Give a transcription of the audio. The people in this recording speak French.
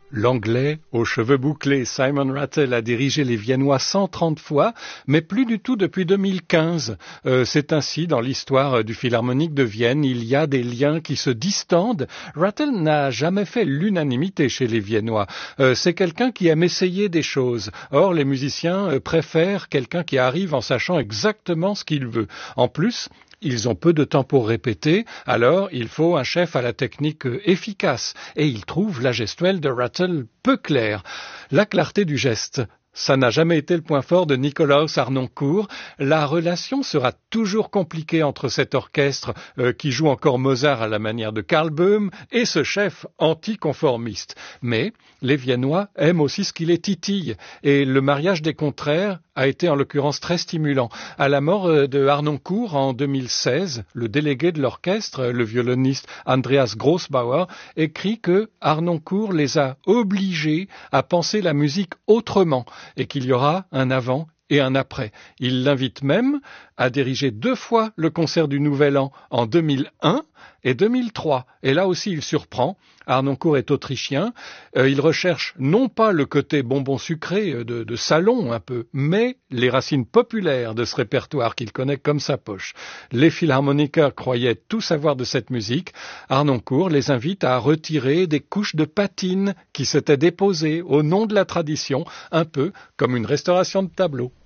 L'Anglais aux cheveux bouclés, Simon Rattle, a dirigé les Viennois 130 fois, mais plus du tout depuis 2015. C'est ainsi dans l'histoire du Philharmonique de Vienne. Il y a des liens qui se distendent. Rattle n'a jamais fait l'unanimité chez les Viennois. C'est quelqu'un qui aime essayer des choses. Or, les musiciens préfèrent quelqu'un qui arrive en sachant exactement ce qu'il veut. En plus, ils ont peu de temps pour répéter, alors il faut un chef à la technique efficace. Et ils trouvent la gestuelle de Rattle peu claire. La clarté du geste, ça n'a jamais été le point fort de Nikolaus Harnoncourt. La relation sera toujours compliquée entre cet orchestre qui joue encore Mozart à la manière de Karl Böhm et ce chef anticonformiste. Mais les Viennois aiment aussi ce qui les titille. Et le mariage des contraires a été en l'occurrence très stimulant. À la mort de Harnoncourt en 2016, le délégué de l'orchestre, le violoniste Andreas Grossbauer, écrit que Harnoncourt les a obligés à penser la musique autrement et qu'il y aura un avant et un après. Il l'invite même à diriger 2 fois le concert du Nouvel An en 2001 et 2003. Et là aussi, il surprend. Harnoncourt est autrichien. Il recherche non pas le côté bonbon sucré de salon un peu, mais les racines populaires de ce répertoire qu'il connaît comme sa poche. Les philharmoniqueurs croyaient tout savoir de cette musique. Harnoncourt les invite à retirer des couches de patine qui s'étaient déposées au nom de la tradition, un peu comme une restauration de tableau.